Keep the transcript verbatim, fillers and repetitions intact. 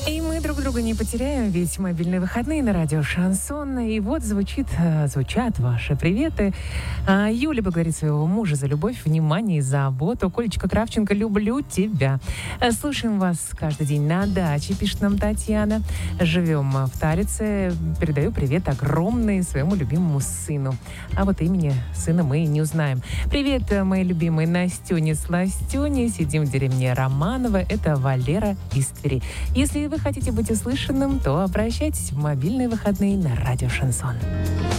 И мы друг друга не потеряем, ведь мобильные выходные на радио Шансон. И вот звучит, э, звучат ваши приветы. А, Юля благодарит своего мужа за любовь, внимание и заботу. Колечка Кравченко, люблю тебя. Э, Слушаем вас каждый день на даче, пишет нам Татьяна. Живем в Талице. Передаю привет огромный своему любимому сыну. А вот имени сына мы не узнаем. Привет, э, мои любимые Настюни с Ластюни. Сидим в деревне Романово. Это Валера из Твери. Если вы хотите быть услышанным, то обращайтесь в мобильные выходные на радио Шансон.